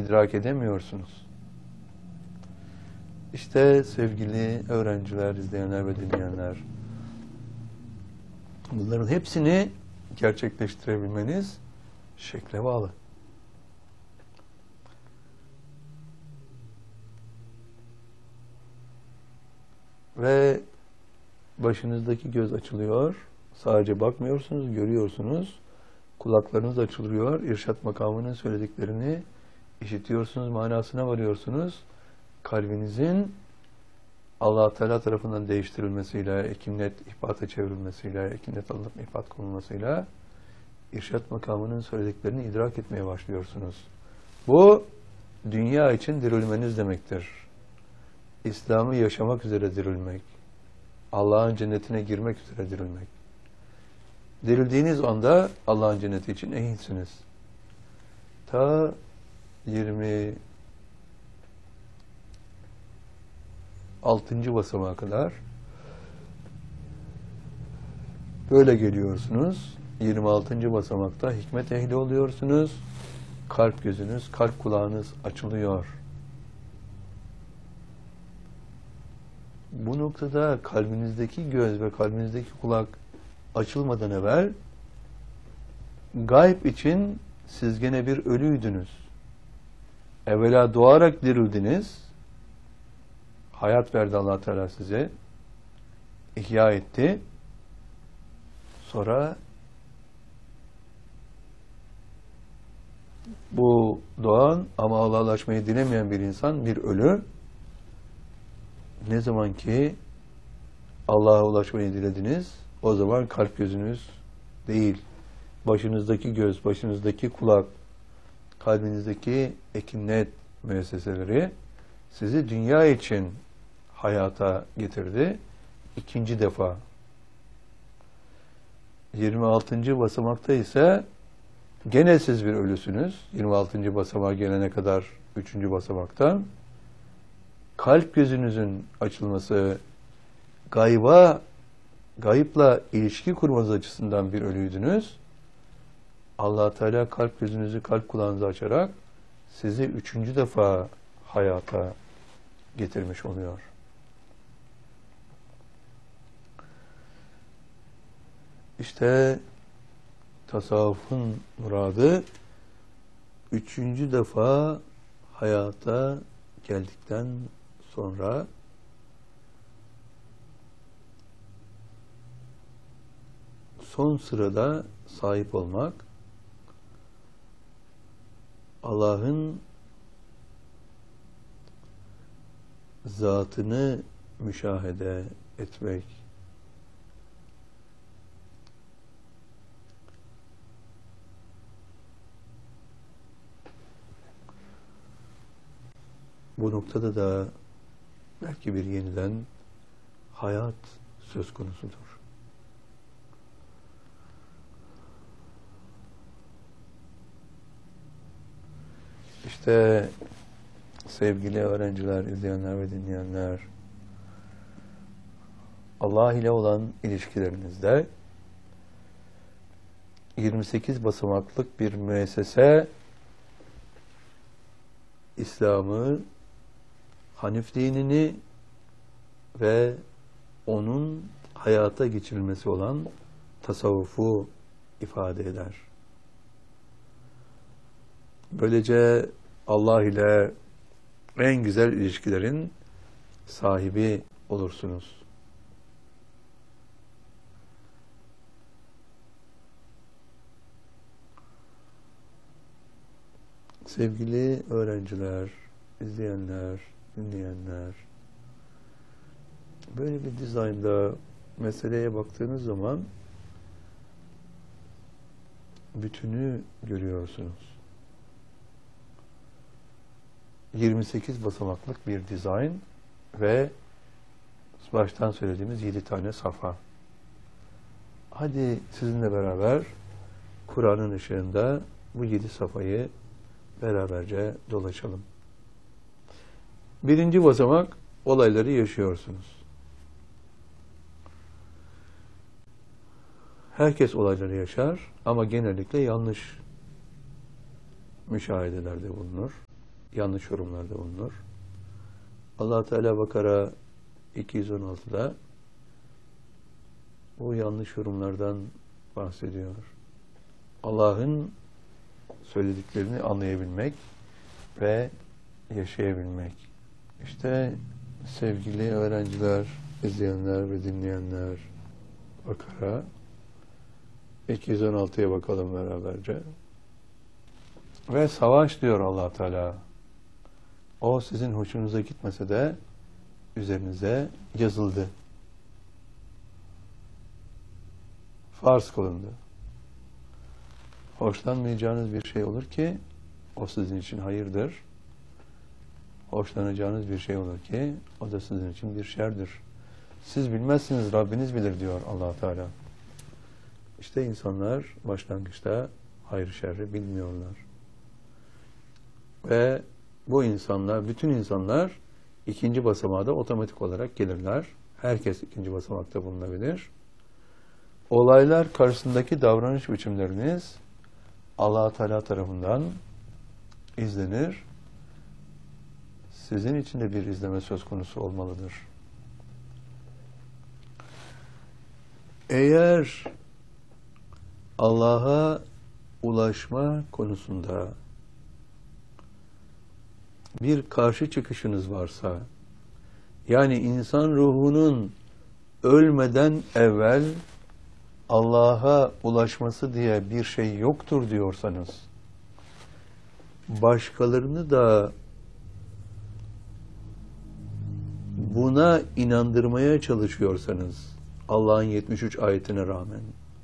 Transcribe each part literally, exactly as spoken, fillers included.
idrak edemiyorsunuz. İşte sevgili öğrenciler, izleyenler ve dinleyenler, bunların hepsini gerçekleştirebilmeniz şekle bağlı. Ve başınızdaki göz açılıyor. Sadece bakmıyorsunuz, görüyorsunuz. Kulaklarınız açılıyor. İrşad makamının söylediklerini işitiyorsunuz, manasına varıyorsunuz. Kalbinizin Allah-u Teala tarafından değiştirilmesiyle, ekinnet ihbata çevrilmesiyle, ekinnet alınıp ihbat konulmasıyla irşad makamının söylediklerini idrak etmeye başlıyorsunuz. Bu, dünya için dirilmeniz demektir. İslam'ı yaşamak üzere dirilmek, Allah'ın cennetine girmek üzere dirilmek. Dirildiğiniz anda Allah'ın cenneti için ehinsiniz. Ta yirmi altıncı basamağa kadar böyle geliyorsunuz. yirmi altıncı basamakta hikmet ehli oluyorsunuz. Kalp gözünüz, kalp kulağınız açılıyor. Bu noktada kalbinizdeki göz ve kalbinizdeki kulak açılmadan evvel gayb için siz gene bir ölüydünüz. Evvela doğarak dirildiniz. Hayat verdi Allah Teala size. İhya etti. Sonra bu doğan ama Allah'laşmayı dilemeyen bir insan, bir ölü. Ne zaman ki Allah'a ulaşmayı dilediniz, o zaman kalp gözünüz değil, başınızdaki göz, başınızdaki kulak, kalbinizdeki ekinnet müesseseleri sizi dünya için hayata getirdi. İkinci defa. yirmi altıncı basamakta ise gene siz bir ölüsünüz. yirmi altıncı basamağa gelene kadar üçüncü basamaktan. Kalp gözünüzün açılması, gayba, gayıpla ilişki kurmanız açısından bir ölüydünüz. Allah Teala kalp gözünüzü, kalp kulağınızı açarak sizi üçüncü defa hayata getirmiş oluyor. İşte tasavvufun muradı üçüncü defa hayata geldikten sonra son sırada sahip olmak, Allah'ın zatını müşahede etmek, bu noktada da belki bir yeniden hayat söz konusudur. İşte sevgili öğrenciler, izleyenler ve dinleyenler, Allah ile olan ilişkilerinizde yirmi sekiz basamaklık bir müessese İslam'ı, Hanif dinini ve onun hayata geçirilmesi olan tasavvufu ifade eder. Böylece Allah ile en güzel ilişkilerin sahibi olursunuz. Sevgili öğrenciler, izleyenler, dinleyenler, böyle bir dizaynda meseleye baktığınız zaman bütünü görüyorsunuz. yirmi sekiz basamaklık bir dizayn ve baştan söylediğimiz yedi tane safa. Hadi sizinle beraber Kur'an'ın ışığında bu yedi safayı beraberce dolaşalım. Birinci basamak, olayları yaşıyorsunuz. Herkes olayları yaşar ama genellikle yanlış müşahedelerde bulunur. yanlış yorumlarda bulunur. Allah Teala Bakara iki yüz on altıda bu yanlış yorumlardan bahsediyor. Allah'ın söylediklerini anlayabilmek ve yaşayabilmek. İşte sevgili öğrenciler, izleyenler ve dinleyenler, Bakara iki yüz on altıya bakalım beraberce. Ve savaş diyor Allah Teala. O sizin hoşunuza gitmese de üzerinize yazıldı. Farz kılındı. Hoşlanmayacağınız bir şey olur ki o sizin için hayırdır. Hoşlanacağınız bir şey olur ki o da sizin için bir şerdir. Siz bilmezsiniz, Rabbiniz bilir diyor Allah Teala. İşte insanlar başlangıçta hayır şerri bilmiyorlar. Ve bu insanlar, bütün insanlar ikinci basamağa da otomatik olarak gelirler. Herkes ikinci basamakta bulunabilir. Olaylar karşısındaki davranış biçimleriniz Allah Teala tarafından izlenir. Sizin için de bir izleme söz konusu olmalıdır. Eğer Allah'a ulaşma konusunda bir karşı çıkışınız varsa, yani insan ruhunun ölmeden evvel Allah'a ulaşması diye bir şey yoktur diyorsanız, başkalarını da buna inandırmaya çalışıyorsanız, Allah'ın yetmiş üç ayetine rağmen,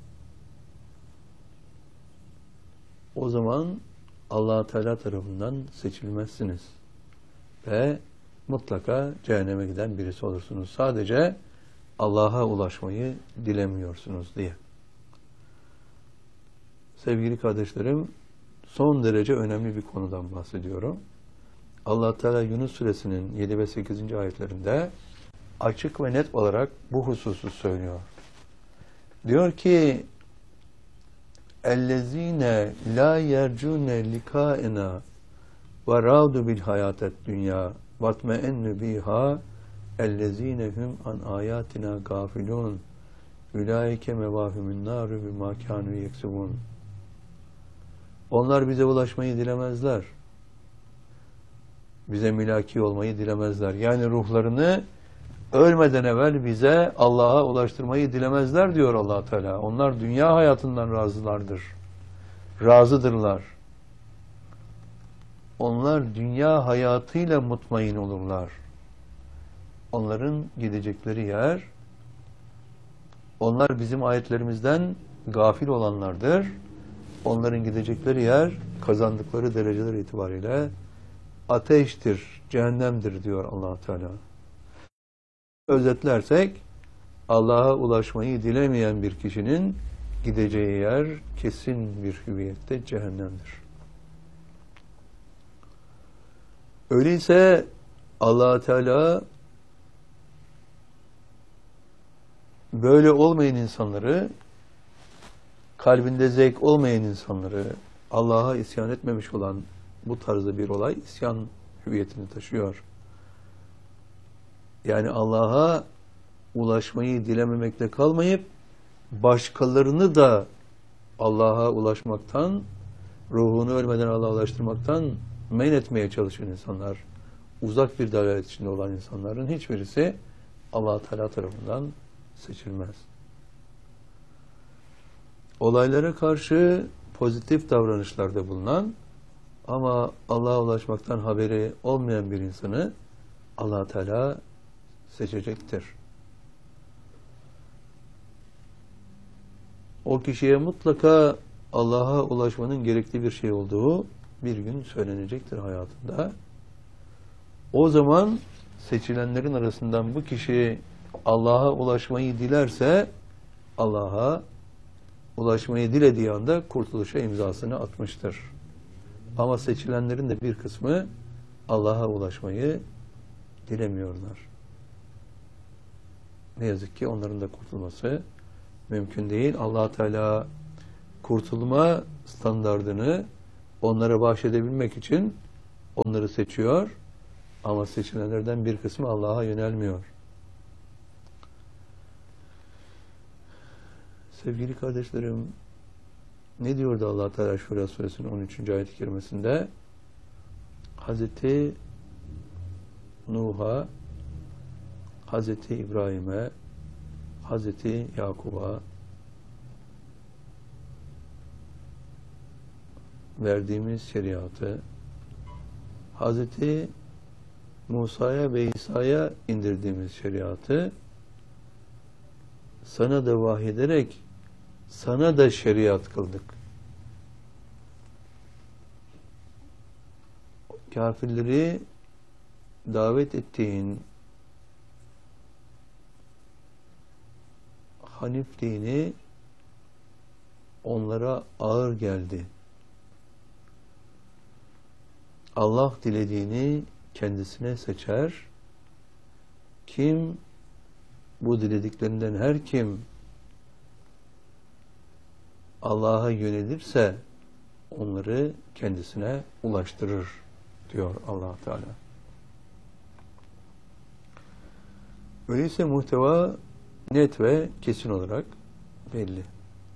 o zaman Allah Teala tarafından seçilmezsiniz ve mutlaka cehenneme giden birisi olursunuz. Sadece Allah'a ulaşmayı dilemiyorsunuz diye. Sevgili kardeşlerim, son derece önemli bir konudan bahsediyorum. Allah Teala Yunus Suresinin yedi ve sekizinci ayetlerinde açık ve net olarak bu hususu söylüyor. Diyor ki: اَلَّذ۪ينَ لَا يَرْجُونَ لِكَائِنَا وَرَاضُ بِالْحَيَاةَ الدُّنْيَا وَاتْمَئَنُّ بِهَا اَلَّذ۪ينَ هُمْ عَنْ آيَاتِنَا غَافِلُونَ اُولَٰئِكَ مَوَاهُمُ النَّارُ بِمَا كَانُوا يَكْسِبُونَ. Onlar bize ulaşmayı dilemezler. Bize mülaki olmayı dilemezler. Yani ruhlarını ölmeden evvel bize Allah'a ulaştırmayı dilemezler diyor Allah Teala. Onlar dünya hayatından razılardır. Razıdırlar. Onlar dünya hayatıyla mutmain olurlar. Onların gidecekleri yer, onlar bizim ayetlerimizden gafil olanlardır. Onların gidecekleri yer, kazandıkları dereceler itibariyle ateştir, cehennemdir diyor Allah Teala. Özetlersek, Allah'a ulaşmayı dilemeyen bir kişinin gideceği yer kesin bir hüviyette cehennemdir. Öyleyse Allah Teala böyle olmayan insanları, kalbinde zevk olmayan insanları, Allah'a isyan etmemiş olan bu tarzda bir olay isyan hüviyetini taşıyor. Yani Allah'a ulaşmayı dilememekle kalmayıp başkalarını da Allah'a ulaşmaktan, ruhunu ölmeden Allah'a ulaştırmaktan men etmeye çalışan insanlar, uzak bir dalalet içinde olan insanların hiçbirisi Allah Teala tarafından seçilmez. Olaylara karşı pozitif davranışlarda bulunan ama Allah'a ulaşmaktan haberi olmayan bir insanı Allah Teala seçecektir. O kişiye mutlaka Allah'a ulaşmanın gerekli bir şey olduğu bir gün söylenecektir hayatında. O zaman seçilenlerin arasından bu kişi Allah'a ulaşmayı dilerse Allah'a ulaşmayı dilediği anda kurtuluşa imzasını atmıştır. Ama seçilenlerin de bir kısmı Allah'a ulaşmayı dilemiyorlar. Ne yazık ki onların da kurtulması mümkün değil. Allah Teala kurtulma standardını onlara bahşedebilmek için onları seçiyor ama seçilenlerden bir kısmı Allah'a yönelmiyor. Sevgili kardeşlerim, ne diyordu Allah Teala Şura Suresinin on üçüncü ayet-i kerimesinde? Hazreti Nuh'a, Hazreti İbrahim'e, Hazreti Yakub'a verdiğimiz şeriatı, Hazreti Musa'ya ve İsa'ya indirdiğimiz şeriatı sana da vahyederek sana da şeriat kıldık. Kafirleri davet ettiğin Hanif dini onlara ağır geldi. Allah dilediğini kendisine seçer. Kim bu dilediklerinden her kim Allah'a yönelirse onları kendisine ulaştırır diyor Allah Teala. Öyleyse muhteva net ve kesin olarak belli.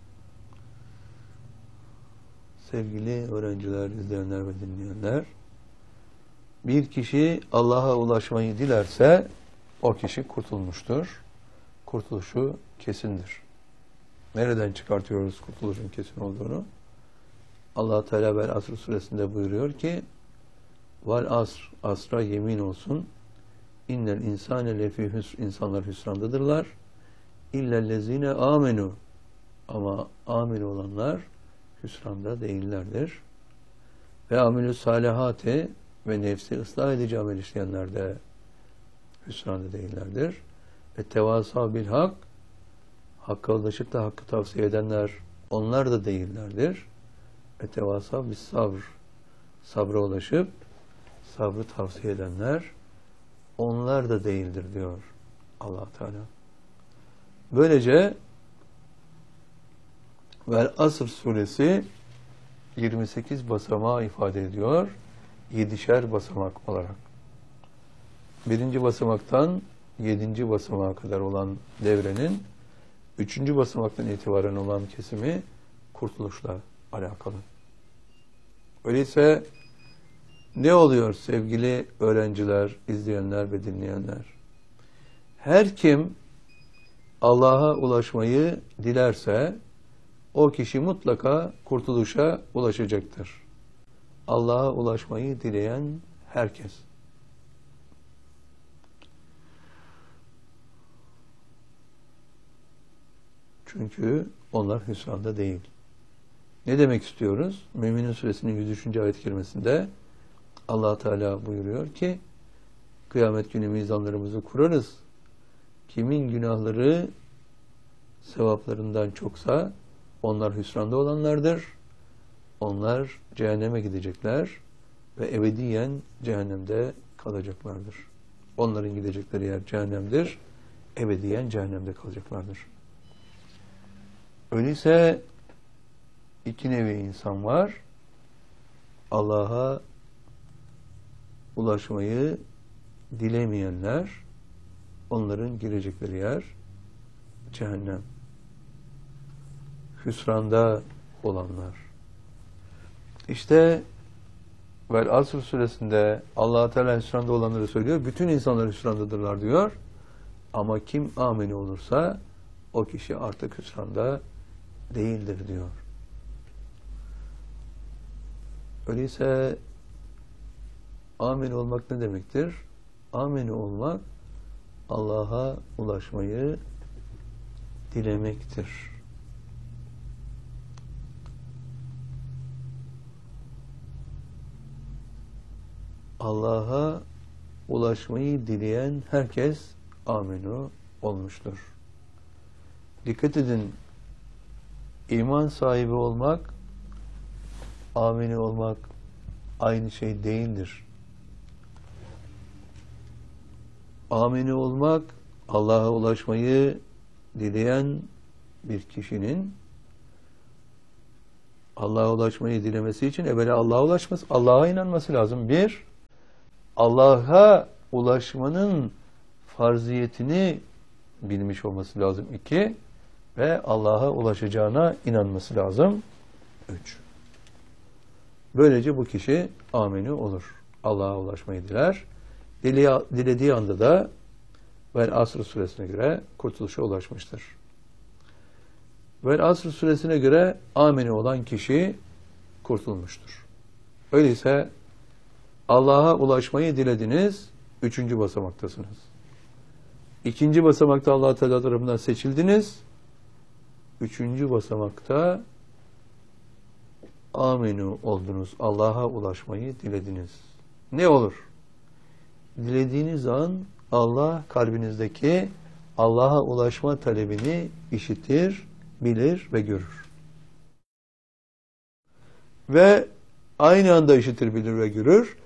Sevgili öğrenciler, izleyenler ve dinleyenler, bir kişi Allah'a ulaşmayı dilerse o kişi kurtulmuştur. Kurtuluşu kesindir. Nereden çıkartıyoruz kurtuluşun kesin olduğunu? Allah Teala Vel Asr suresinde buyuruyor ki Vel asr, asra yemin olsun. İnnel insane lefi hüsr, insanlar hüsrandadırlar. İllellezine amenu, ama amin olanlar hüsranda değillerdir. Ve amelü salihati, ve nefsi ıslah edici amel işleyenler de hüsranda değillerdir. Ve tevasa bil hak, hakka ulaşıp da hakkı tavsiye edenler onlar da değillerdir. Ve tevasa bis sabr, sabra ulaşıp sabrı tavsiye edenler onlar da değildir diyor Allah Teala. Böylece Vel Asr suresi yirmi sekiz basamağı ifade ediyor. Yedişer basamak olarak. Birinci basamaktan yedinci basamağa kadar olan devrenin üçüncü basamaktan itibaren olan kesimi kurtuluşla alakalı. Öyleyse ne oluyor sevgili öğrenciler, izleyenler ve dinleyenler? Her kim Allah'a ulaşmayı dilerse o kişi mutlaka kurtuluşa ulaşacaktır. Allah'a ulaşmayı dileyen herkes. Çünkü onlar hüsranda değil. Ne demek istiyoruz? Mü'minin suresinin yüz üçüncü ayet-i kerimesinde Allah Teala buyuruyor ki kıyamet günü mizanlarımızı kurarız. Kimin günahları sevaplarından çoksa onlar hüsranda olanlardır. Onlar cehenneme gidecekler ve ebediyen cehennemde kalacaklardır. Onların gidecekleri yer cehennemdir. Ebediyen cehennemde kalacaklardır. Öyleyse iki nevi insan var. Allah'a ulaşmayı dilemeyenler, onların girecekleri yer cehennem. Hüsranda olanlar. İşte Vel Asr suresinde Allah Teala hüsranda olanları söylüyor. Bütün insanlar hüsrandadırlar diyor. Ama kim amini olursa o kişi artık hüsranda değildir diyor. Öyleyse amin olmak ne demektir? Amin olmak Allah'a ulaşmayı dilemektir. Allah'a ulaşmayı dileyen herkes aminu olmuştur. Dikkat edin, iman sahibi olmak, amini olmak aynı şey değildir. Amini olmak, Allah'a ulaşmayı dileyen bir kişinin Allah'a ulaşmayı dilemesi için evvela Allah'a ulaşması, Allah'a inanması lazım. Bir, Allah'a ulaşmanın farziyetini bilmiş olması lazım. İki, ve Allah'a ulaşacağına inanması lazım. Üç. Böylece bu kişi amini olur. Allah'a ulaşmayı diler. Dilediği anda da Vel Asr suresine göre kurtuluşa ulaşmıştır. Vel Asr suresine göre amini olan kişi kurtulmuştur. Öyleyse Allah'a ulaşmayı dilediniz, üçüncü basamaktasınız. İkinci basamakta Allah Teala tarafından seçildiniz, üçüncü basamakta amini oldunuz, Allah'a ulaşmayı dilediniz. Ne olur? Dilediğiniz an Allah kalbinizdeki Allah'a ulaşma talebini işitir, bilir ve görür. Ve aynı anda işitir, bilir ve görür.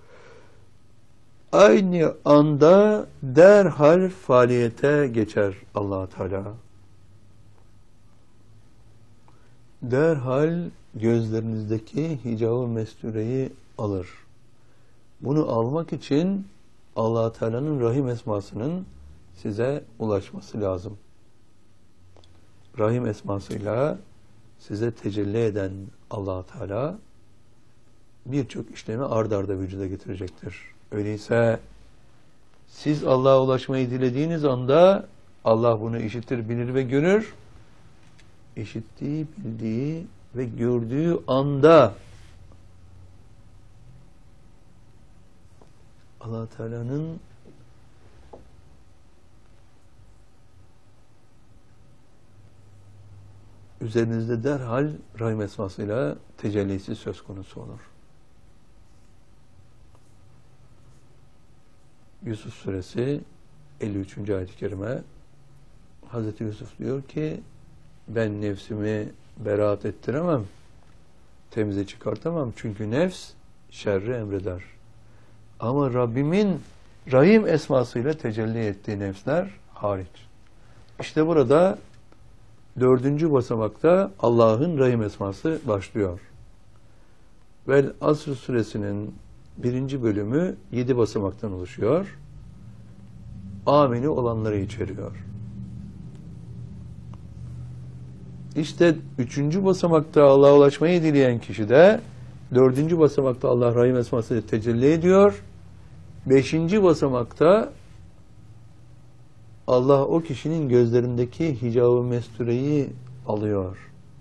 Aynı anda derhal faaliyete geçer Allah Teala. Derhal gözlerinizdeki hicab-ı mestureyi alır. Bunu almak için Allah Teala'nın Rahim esmasının size ulaşması lazım. Rahim esmasıyla size tecelli eden Allah Teala birçok işlemi ard arda vücuda getirecektir. Öyleyse siz Allah'a ulaşmayı dilediğiniz anda Allah bunu işitir, bilir ve görür. İşittiği, bildiği ve gördüğü anda Allah Teala'nın üzerinizde derhal Rahim esmasıyla tecellisi söz konusu olur. Yusuf suresi elli üçüncü ayet-i kerime Hazreti Yusuf diyor ki ben nefsimi beraat ettiremem, temize çıkartamam çünkü nefs şerri emreder. Ama Rabbimin Rahim esmasıyla tecelli ettiği nefsler hariç. İşte burada dördüncü basamakta Allah'ın Rahim esması başlıyor. Vel Asr suresinin birinci bölümü yedi basamaktan oluşuyor. Amini olanları içeriyor. İşte üçüncü basamakta Allah'a ulaşmayı dileyen kişi de dördüncü basamakta Allah Rahim esmasıyla tecelli ediyor. Beşinci basamakta Allah o kişinin gözlerindeki hicab-ı mestureyi alıyor.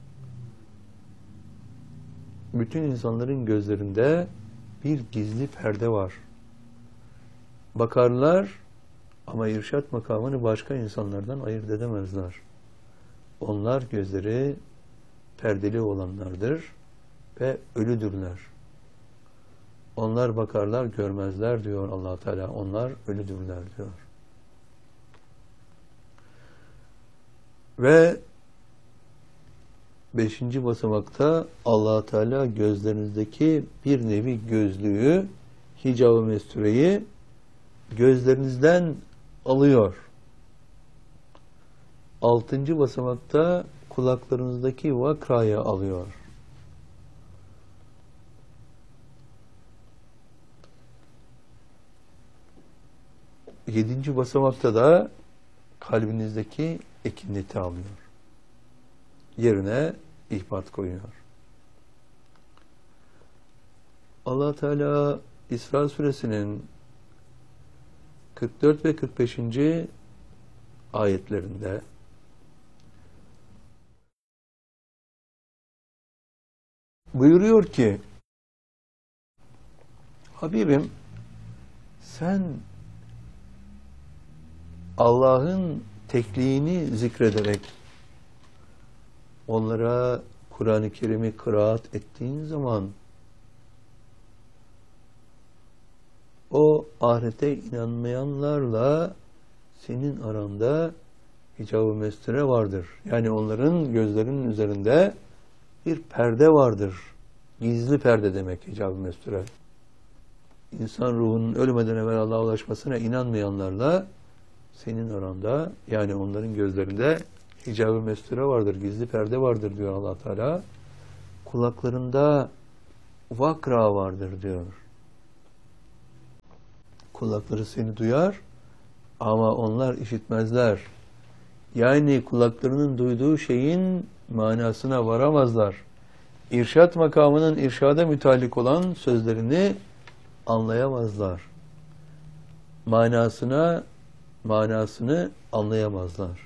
Bütün insanların gözlerinde bir gizli perde var. Bakarlar ama irşat makamını başka insanlardan ayırt edemezler. Onlar gözleri perdeli olanlardır ve ölüdürler. Onlar bakarlar, görmezler diyor Allah Teala. Onlar ölüdürler diyor. Ve beşinci basamakta Allah Teala gözlerinizdeki bir nevi gözlüğü, hicab-ı mestureyi gözlerinizden alıyor. Altıncı basamakta kulaklarınızdaki vakrayı alıyor. Yedinci basamakta da kalbinizdeki ekinleti alıyor. Yerine ihbat koyuyor. Allah Teala İsra suresinin kırk dört ve kırk beşinci ayetlerinde buyuruyor ki Habibim sen Allah'ın tekliğini zikrederek onlara Kur'an-ı Kerim'i kıraat ettiğin zaman o ahirete inanmayanlarla senin aranda hicab-ı mesture vardır. Yani onların gözlerinin üzerinde bir perde vardır. Gizli perde demek hicab-ı mesture. İnsan ruhunun ölmeden evvel Allah'a ulaşmasına inanmayanlarla senin aranda, yani onların gözlerinde hicab-ı mesture vardır, gizli perde vardır diyor Allah Teala. Kulaklarında vakra vardır diyor. kulakları seni duyar ama onlar işitmezler. Yani kulaklarının duyduğu şeyin manasına varamazlar. İrşad makamının irşada mütalik olan sözlerini anlayamazlar. Manasına, manasını anlayamazlar.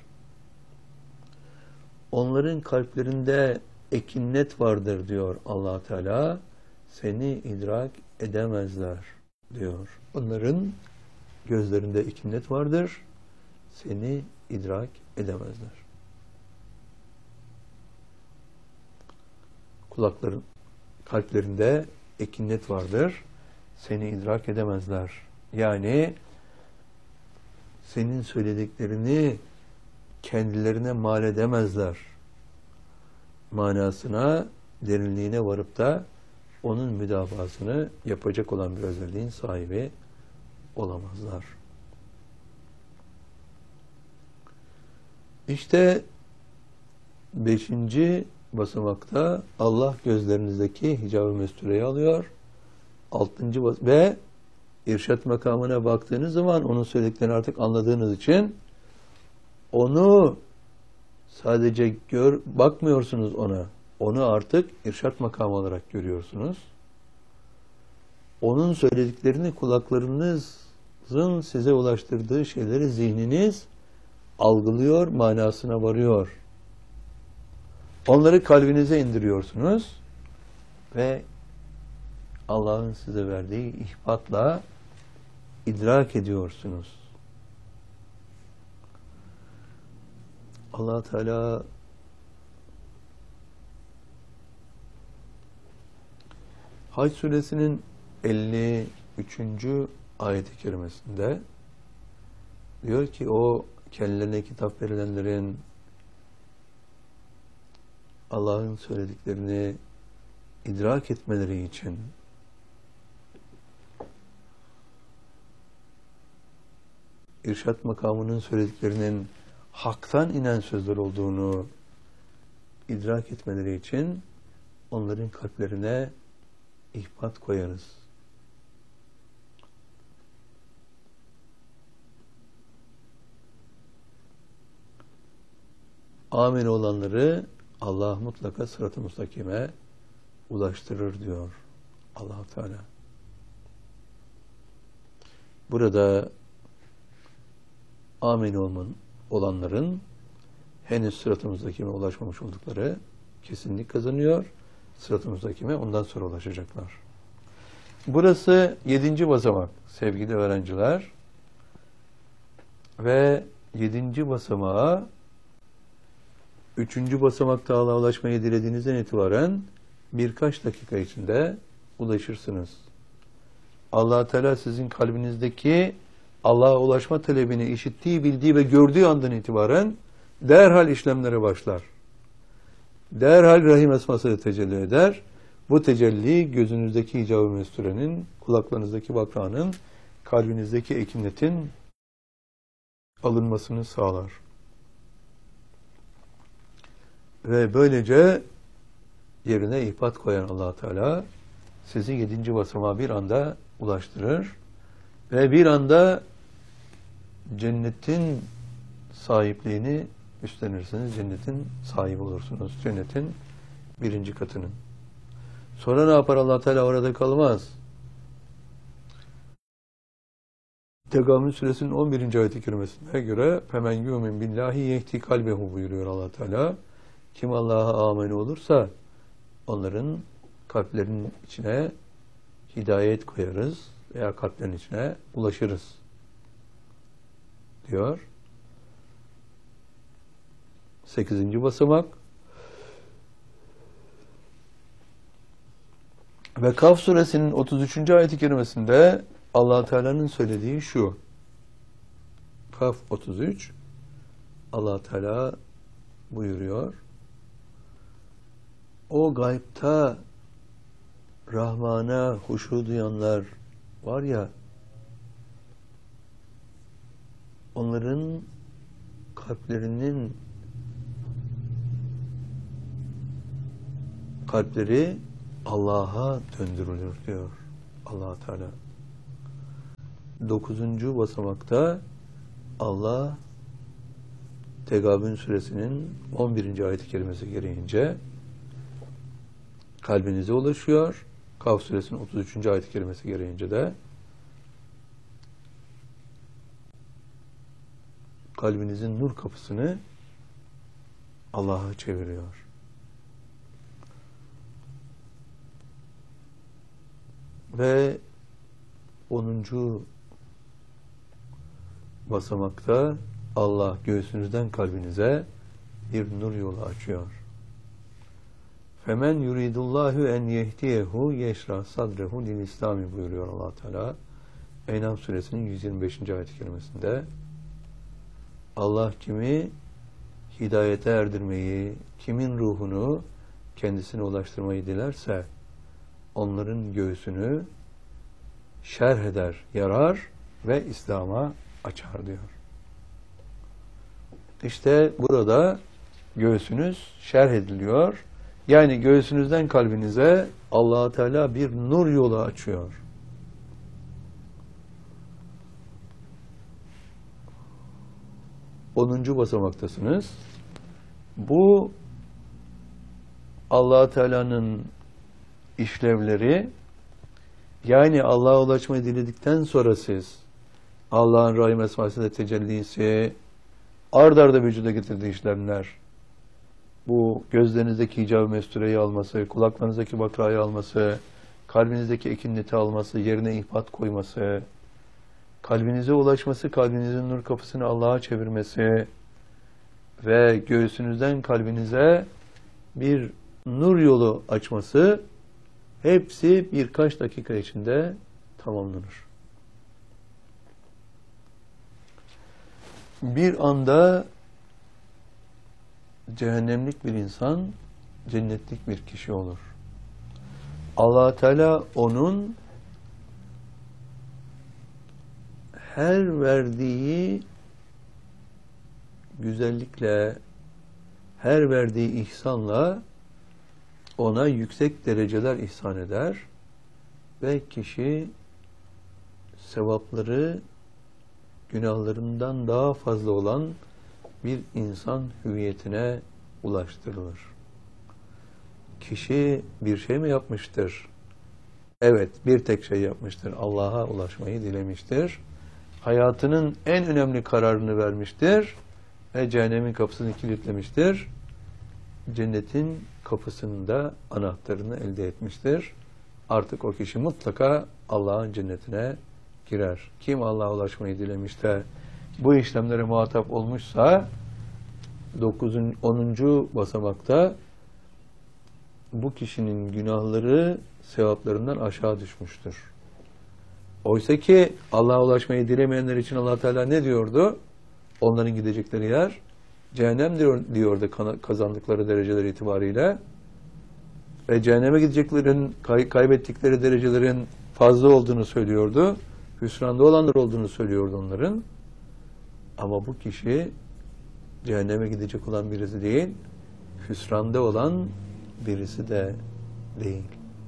Onların kalplerinde ekinnet vardır diyor Allah Teala. Seni idrak edemezler diyor. Onların gözlerinde ekinnet vardır. Seni idrak edemezler. Kulakların, kalplerinde ekinnet vardır. Seni idrak edemezler. Yani senin söylediklerini kendilerine mal edemezler. Manasına, derinliğine varıp da onun müdafasını yapacak olan bir özelliğin sahibi olamazlar. İşte beşinci basamakta Allah gözlerinizdeki hicab-ı mestureyi alıyor. Altıncı bas ve irşat makamına baktığınız zaman onun söylediklerini artık anladığınız için onu sadece gör, bakmıyorsunuz ona. Onu artık irşat makamı olarak görüyorsunuz. Onun söylediklerini kulaklarınızın size ulaştırdığı şeyleri zihniniz algılıyor, manasına varıyor. Onları kalbinize indiriyorsunuz ve Allah'ın size verdiği ihbatla idrak ediyorsunuz. Allah Teala Hac suresinin elli üçüncü ayet-i kerimesinde diyor ki o kendilerine kitap verilenlerin Allah'ın söylediklerini idrak etmeleri için irşat makamının söylediklerinin haktan inen sözler olduğunu idrak etmeleri için onların kalplerine ihbat koyarız. Amin olanları Allah mutlaka sırat-ı müstakime ulaştırır diyor Allah Teala. Burada amin olman, olanların henüz sırat-ı müstakime ulaşmamış oldukları kesinlik kazanıyor. Sırat-ı müstakime ondan sonra ulaşacaklar. Burası yedinci basamak sevgili öğrenciler. Ve yedinci basamağa üçüncü basamakta Allah'a ulaşmayı dilediğinizden itibaren birkaç dakika içinde ulaşırsınız. Allah Teala sizin kalbinizdeki Allah'a ulaşma talebini işittiği, bildiği ve gördüğü andan itibaren derhal işlemlere başlar. Derhal rahim esmasıyla tecelli eder. Bu tecelli gözünüzdeki hicab-ı mesturenin, kulaklarınızdaki bakrağının, kalbinizdeki ekinnetin alınmasını sağlar. Ve böylece yerine ihbat koyan Allah Teala sizi yedinci basamağa bir anda ulaştırır ve bir anda cennetin sahipliğini üstlenirsiniz. Cennetin sahibi olursunuz. Cennetin birinci katının. Sonra ne yapar Allah Teala? Orada kalmaz. Tegammül suresinin on birinci ayet-i kerimesine göre "Femen yu'min billahi yehdi kalbehu" buyuruyor Allah Teala. Kim Allah'a amin olursa onların kalplerinin içine hidayet koyarız veya kalplerin içine ulaşırız diyor. Sekizinci basamak. Ve Kaf suresinin otuz üçüncü ayet-i kerimesinde Allah Teala'nın söylediği şu. Kaf otuz üç. Allah Teala buyuruyor. O gaybta Rahman'a huşu duyanlar var ya, onların kalplerinin kalpleri Allah'a döndürülür diyor Allah Teala. dokuzuncu basamakta Allah Tegabün suresinin on birinci ayet-i kerimesi gereğince kalbinize ulaşıyor. Kaf suresinin otuz üçüncü ayet-i kerimesi gereğince de kalbinizin nur kapısını Allah'a çeviriyor. Ve onuncu basamakta Allah göğsünüzden kalbinize bir nur yolu açıyor. Femen yuridullahu en yehdiyehu yeşra sadrehu lil İslami buyuruyor Allah Teala. En'am suresinin yüz yirmi beşinci ayet-i kerimesinde Allah kimi hidayete erdirmeyi, kimin ruhunu kendisine ulaştırmayı dilerse onların göğsünü şerh eder, yarar ve İslam'a açar diyor. İşte burada göğsünüz şerh ediliyor. Yani göğsünüzden kalbinize Allah Teala bir nur yolu açıyor. onuncu basamaktasınız. Bu Allah Teala'nın işlevleri, yani Allah'a ulaşmayı diledikten sonra siz Allah'ın rahim esmasıyla tecellisi, ard arda vücuda getirdiği işlemler, bu gözlerinizdeki hicab-ı mestureyi alması, kulaklarınızdaki bakrayı alması, kalbinizdeki ekinneti alması, yerine ihbat koyması, kalbinize ulaşması, kalbinizin nur kapısını Allah'a çevirmesi ve göğsünüzden kalbinize bir nur yolu açması, hepsi birkaç dakika içinde tamamlanır. Bir anda cehennemlik bir insan cennetlik bir kişi olur. Allah Teala onun her verdiği güzellikle, her verdiği ihsanla ona yüksek dereceler ihsan eder ve kişi sevapları günahlarından daha fazla olan bir insan hüviyetine ulaştırılır. Kişi bir şey mi yapmıştır? Evet, bir tek şey yapmıştır. Allah'a ulaşmayı dilemiştir. Hayatının en önemli kararını vermiştir ve cehennemin kapısını kilitlemiştir. Cennetin kapısının da anahtarını elde etmiştir. Artık o kişi mutlaka Allah'ın cennetine girer. Kim Allah'a ulaşmayı dilemiş de bu işlemlere muhatap olmuşsa dokuzuncu onuncu basamakta bu kişinin günahları sevaplarından aşağı düşmüştür. Oysa ki Allah'a ulaşmayı dilemeyenler için Allah Teala ne diyordu? Onların gidecekleri yer cehennem diyor, diyordu kazandıkları dereceler itibariyle. Ve cehenneme gideceklerin, kay, kaybettikleri derecelerin fazla olduğunu söylüyordu. Hüsranda olanlar olduğunu söylüyordu onların. Ama bu kişi cehenneme gidecek olan birisi değil, hüsranda olan birisi de değil.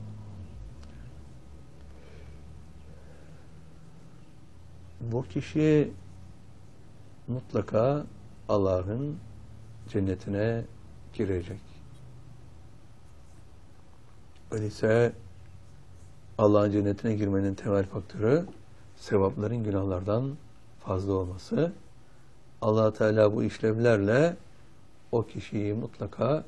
Bu kişi mutlaka Allah'ın cennetine girecek. Öyleyse Allah'ın cennetine girmenin temel faktörü sevapların günahlardan fazla olması. Allah Teala bu işlevlerle o kişiyi mutlaka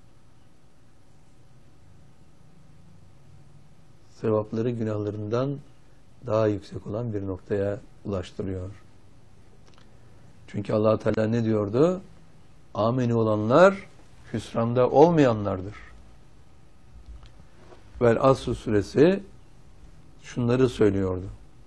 sevapları günahlarından daha yüksek olan bir noktaya ulaştırıyor. Çünkü Allah Teala ne diyordu? Ameni olanlar hüsranda olmayanlardır. Vel Asr suresi şunları söylüyordu.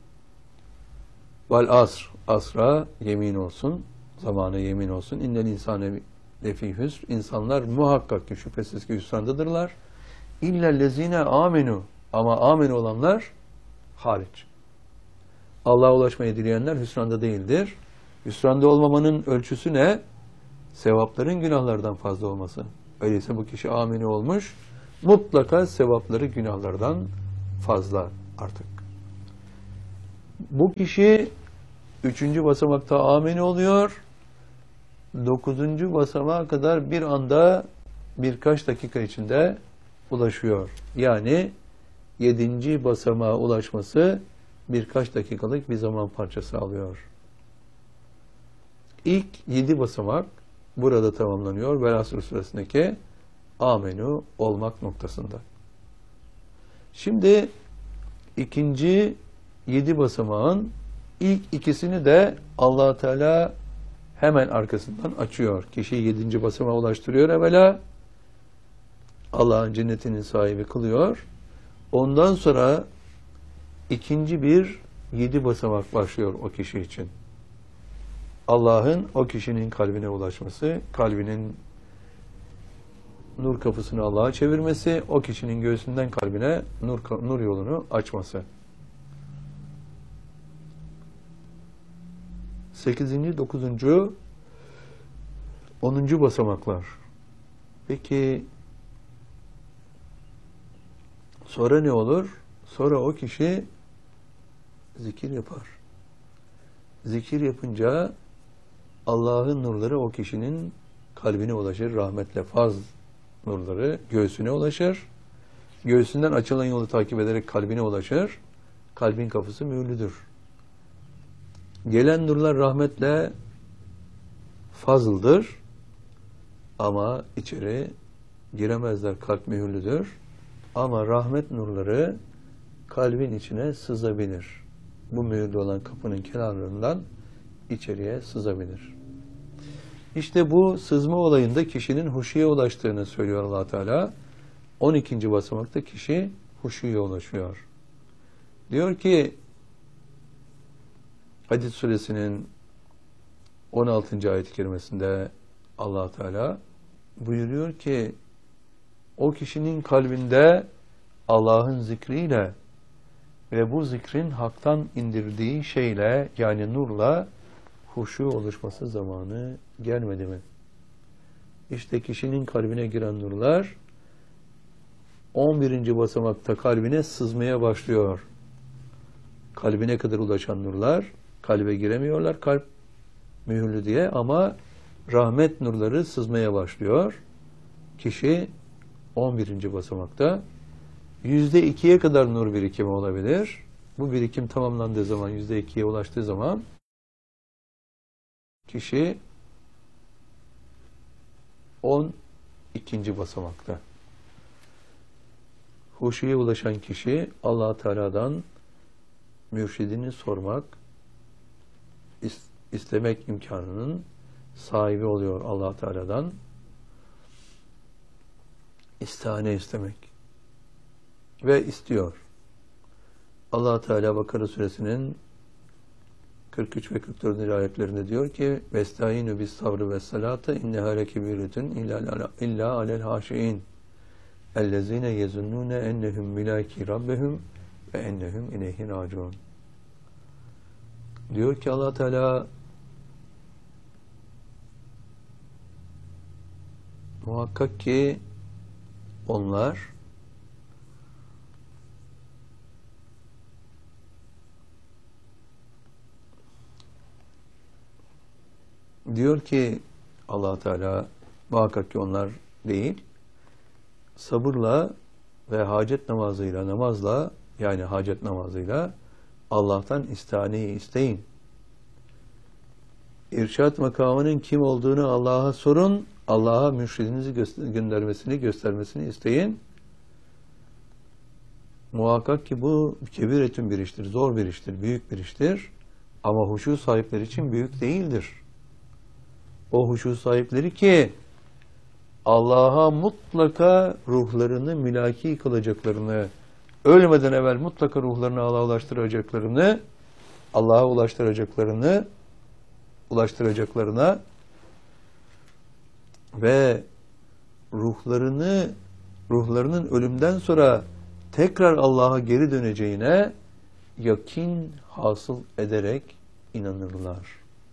Vel Asr, asra yemin olsun, zamana yemin olsun. İnnel insane lefî hüsr. İnsanlar muhakkak ki şüphesiz ki hüsrandadırlar. İllellezine amenu. Ama amin olanlar hariç. Allah'a ulaşmayı dileyenler hüsranda değildir. Hüsranda olmamanın ölçüsü ne? Sevapların günahlardan fazla olması. Öyleyse bu kişi amini olmuş, mutlaka sevapları günahlardan fazla artık. Bu kişi üçüncü basamakta ameni oluyor. Dokuzuncu basamağa kadar bir anda birkaç dakika içinde ulaşıyor. Yani yedinci basamağa ulaşması birkaç dakikalık bir zaman parçası alıyor. İlk yedi basamak burada tamamlanıyor. Velasır suresindeki amenu olmak noktasında. Şimdi ikinci yedi basamağın ilk ikisini de Allah Teala hemen arkasından açıyor. Kişiyi yedinci basamağa ulaştırıyor evvela. Allah'ın cennetinin sahibi kılıyor. Ondan sonra ikinci bir yedi basamak başlıyor o kişi için. Allah'ın o kişinin kalbine ulaşması, kalbinin nur kapısını Allah'a çevirmesi, o kişinin göğsünden kalbine nur, nur yolunu açması. Sekizinci, dokuzuncu, onuncu basamaklar. Peki sonra ne olur? Sonra o kişi zikir yapar. Zikir yapınca Allah'ın nurları o kişinin kalbine ulaşır. Rahmetle faz nurları göğsüne ulaşır. Göğsünden açılan yolu takip ederek kalbine ulaşır. Kalbin kapısı mühürlüdür. Gelen nurlar rahmetle fazıldır. Ama içeri giremezler. Kalp mühürlüdür. Ama rahmet nurları kalbin içine sızabilir. Bu mühürlü olan kapının kenarlarından içeriye sızabilir. İşte bu sızma olayında kişinin huşuya ulaştığını söylüyor Allah Teala. on ikinci basamakta kişi huşuya ulaşıyor. Diyor ki Hadid suresinin on altıncı ayet-i kerimesinde Allah Teala buyuruyor ki o kişinin kalbinde Allah'ın zikriyle ve bu zikrin haktan indirdiği şeyle yani nurla huşu oluşması zamanı gelmedi mi? İşte kişinin kalbine giren nurlar on birinci basamakta kalbine sızmaya başlıyor. Kalbine kadar ulaşan nurlar kalbe giremiyorlar kalp mühürlü diye ama rahmet nurları sızmaya başlıyor. Kişi on birinci basamakta yüzde ikiye kadar nur birikimi olabilir. Bu birikim tamamlandığı zaman yüzde ikiye ulaştığı zaman kişi on ikinci basamakta. Huşuya ulaşan kişi Allah Teala'dan mürşidini sormak, istemek imkanının sahibi oluyor Allah Teala'dan. İstihane istemek. Ve istiyor. Allah Teala Bakara suresinin kırk üç ve kırk dördüncü ayetlerinde diyor ki Vestâinü bis sabrı ve salâte inneha lekebîretun illa alel hâşi'in ellezîne yezunnûne ennehum milâki rabbehum ve ennehum ileyhi râciûn. Diyor ki Allah Teala muhakkak ki onlar diyor ki Allah Teala muhakkak ki onlar değil sabırla ve hacet namazıyla namazla yani hacet namazıyla Allah'tan istihaneyi isteyin. İrşad makamının kim olduğunu Allah'a sorun. Allah'a mürşidinizi göster göndermesini, göstermesini isteyin. Muhakkak ki bu kebiretün bir iştir, zor bir iştir, büyük bir iştir. Ama huşu sahipleri için büyük değildir. O huşu sahipleri ki Allah'a mutlaka ruhlarını mülaki kılacaklarını, ölmeden evvel mutlaka ruhlarını Allah'a ulaştıracaklarını, Allah'a ulaştıracaklarını, ulaştıracaklarına ve ruhlarını, ruhlarının ölümden sonra tekrar Allah'a geri döneceğine yakin hasıl ederek inanırlar.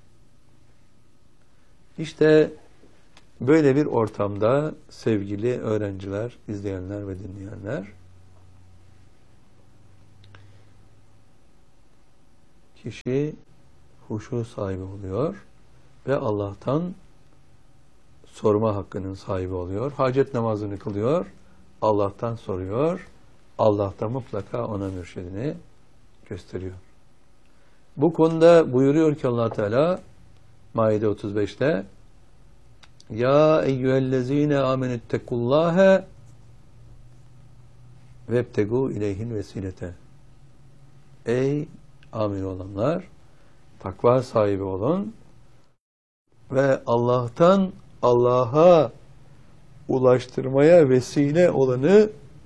İşte böyle bir ortamda sevgili öğrenciler, izleyenler ve dinleyenler, kişi huşu sahibi oluyor ve Allah'tan sorma hakkının sahibi oluyor. Hacet namazını kılıyor, Allah'tan soruyor, Allah da mutlaka ona mürşidini gösteriyor. Bu konuda buyuruyor ki Allah Teala Maide otuz beşte Ya eyyühellezine amenüttekullâhe vebtegû ileyhin vesilete. Ey amin olanlar, takva sahibi olun ve Allah'tan Allah'a ulaştırmaya vesile olanı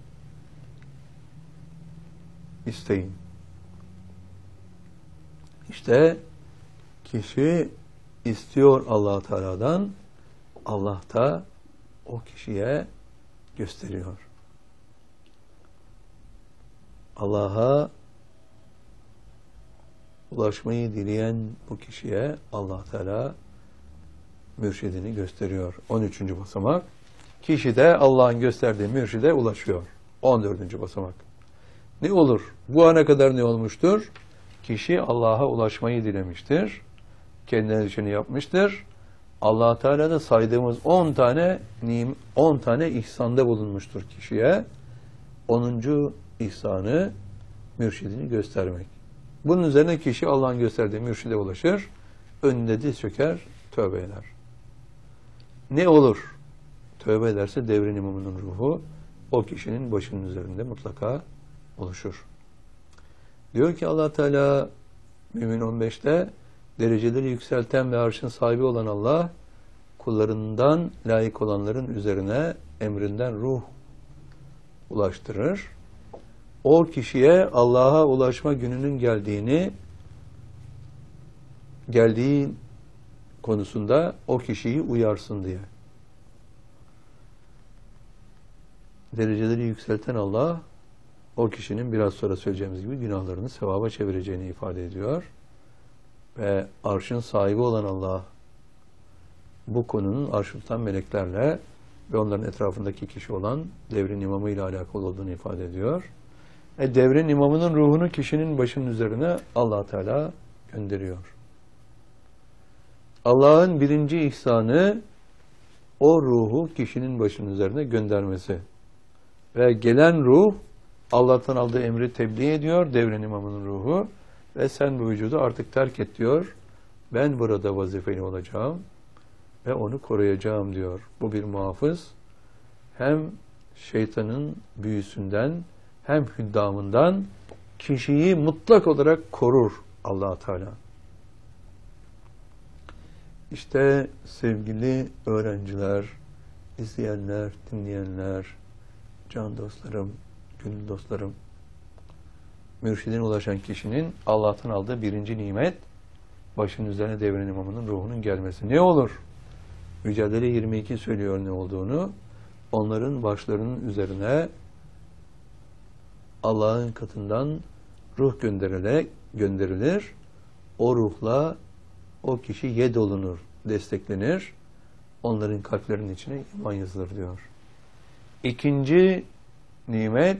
isteyin. İşte kişi istiyor Allah Teala'dan, Allah da o kişiye gösteriyor. Allah'a ulaşmayı dileyen bu kişiye Allah Teala mürşidini gösteriyor. on üçüncü basamak. Kişi de Allah'ın gösterdiği mürşide ulaşıyor. on dördüncü basamak. Ne olur? Bu ana kadar ne olmuştur? Kişi Allah'a ulaşmayı dilemiştir. Kendine işini yapmıştır. Allah Teala da saydığımız on tane on tane ihsanda bulunmuştur kişiye. onuncu ihsanı mürşidini göstermek. Bunun üzerine kişi Allah'ın gösterdiği mürşide ulaşır. Önünde diz çöker, tövbe eder. Ne olur? Tövbe ederse devrin imamının ruhu o kişinin başının üzerinde mutlaka oluşur. Diyor ki Allah Teala Mümin on beşte dereceleri yükselten ve arşın sahibi olan Allah kullarından layık olanların üzerine emrinden ruh ulaştırır. O kişiye Allah'a ulaşma gününün geldiğini geldiği konusunda o kişiyi uyarsın diye. Dereceleri yükselten Allah o kişinin biraz sonra söyleyeceğimiz gibi günahlarını sevaba çevireceğini ifade ediyor. Ve arşın sahibi olan Allah bu konunun arşı tutan meleklerle ve onların etrafındaki kişi olan devrin imamı ile alakalı olduğunu ifade ediyor. E devrin imamının ruhunu kişinin başının üzerine Allah Teala gönderiyor. Allah'ın birinci ihsanı o ruhu kişinin başının üzerine göndermesi. Ve gelen ruh Allah'tan aldığı emri tebliğ ediyor devrin imamının ruhu ve sen bu vücudu artık terk et diyor. Ben burada vazifeli olacağım ve onu koruyacağım diyor. Bu bir muhafız. Hem şeytanın büyüsünden hem hüddamından kişiyi mutlak olarak korur Allah Teala. İşte sevgili öğrenciler, izleyenler, dinleyenler, can dostlarım, gönül dostlarım, mürşidine ulaşan kişinin Allah'tan aldığı birinci nimet, başının üzerine devrin imamının ruhunun gelmesi. Ne olur? Mücadele yirmi iki söylüyor ne olduğunu. Onların başlarının üzerine Allah'ın katından ruh gönderilerek gönderilir. O ruhla o kişi yedolunur, desteklenir. Onların kalplerinin içine iman yazılır diyor. İkinci nimet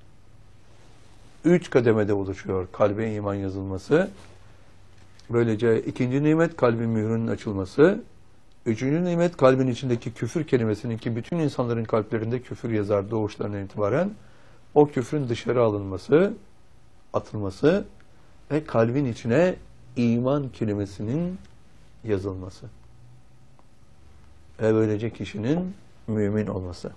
üç kademede oluşuyor kalbe iman yazılması. Böylece ikinci nimet kalbin mührünün açılması. Üçüncü nimet kalbin içindeki küfür kelimesinin ki bütün insanların kalplerinde küfür yazar doğuşlarından itibaren o küfrün dışarı alınması, atılması ve kalbin içine iman kelimesinin yazılması. Ve böylece kişinin mümin olması.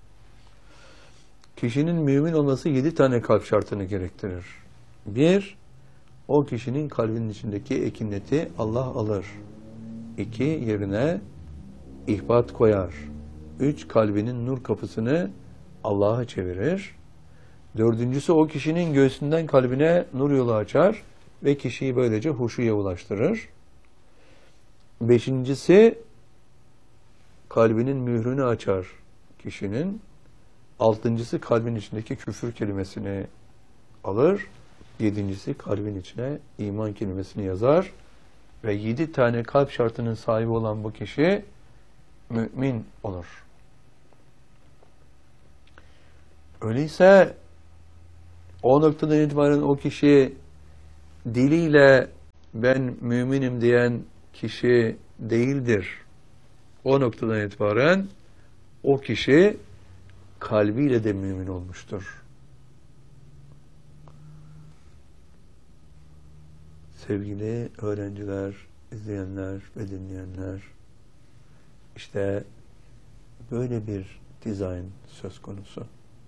Kişinin mümin olması yedi tane kalp şartını gerektirir. Bir, o kişinin kalbinin içindeki ekineti Allah alır. İki, yerine ihbat koyar. Üç, kalbinin nur kapısını Allah'a çevirir. Dördüncüsü o kişinin göğsünden kalbine nur yolu açar ve kişiyi böylece huşuya ulaştırır. Beşincisi kalbinin mührünü açar kişinin. Altıncısı kalbin içindeki küfür kelimesini alır. Yedincisi kalbin içine iman kelimesini yazar. Ve yedi tane kalp şartının sahibi olan bu kişi mümin olur. Öyleyse o noktadan itibaren o kişi diliyle ben müminim diyen kişi değildir. O noktadan itibaren o kişi kalbiyle de mümin olmuştur. Sevgili öğrenciler, izleyenler ve dinleyenler, işte böyle bir dizayn söz konusu.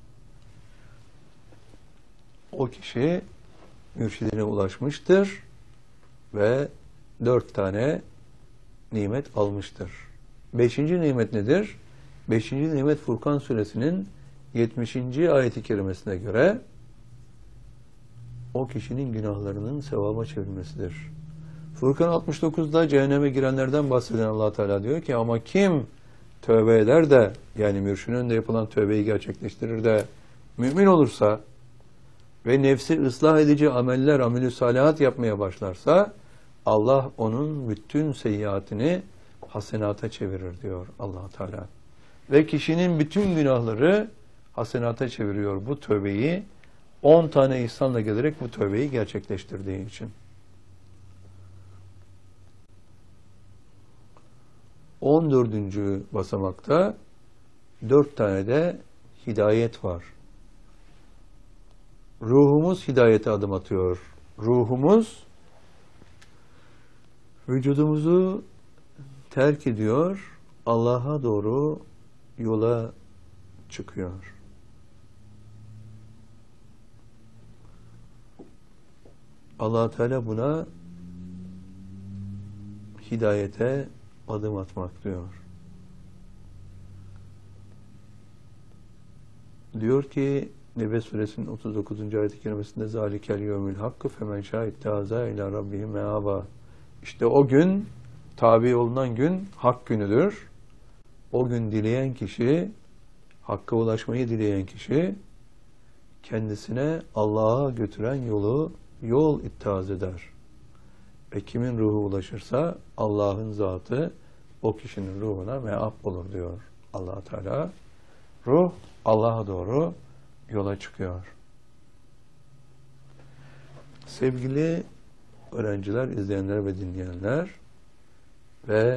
O kişi mürşidine ulaşmıştır ve dört tane nimet almıştır. Beşinci nimet nedir? Beşinci nimet Furkan suresinin yetmişinci ayeti kerimesine göre o kişinin günahlarının sevaba çevrilmesidir. Furkan altmış dokuzda cehenneme girenlerden bahseden Allah Teala diyor ki ama kim tövbe eder de yani mürşidin önünde yapılan tövbeyi gerçekleştirir de mümin olursa ve nefsi ıslah edici ameller, amel-i salihat yapmaya başlarsa Allah onun bütün seyyiatini hasenata çevirir diyor Allah Teala. Ve kişinin bütün günahları hasenata çeviriyor bu tövbeyi on tane ihsanla gelerek bu tövbeyi gerçekleştirdiği için. on dördüncü basamakta dört tane de hidayet var. Ruhumuz hidayete adım atıyor. Ruhumuz vücudumuzu terk ediyor, Allah'a doğru yola çıkıyor. Allah Teala buna hidayete adım atmak diyor. Diyor ki Nebe suresinin otuz dokuzuncu ayet-i kerimesinde zalikel yevmül hakkı femen şahittaza ila rabbihi meaba. İşte o gün tabi olunan gün hak günüdür. O gün dileyen kişi, hakka ulaşmayı dileyen kişi kendisine Allah'a götüren yolu yol ittihaz eder. Ve kimin ruhu ulaşırsa Allah'ın zatı o kişinin ruhuna meab olur diyor Allah Teala. Ruh Allah'a doğru yola çıkıyor. Sevgili öğrenciler, izleyenler ve dinleyenler ve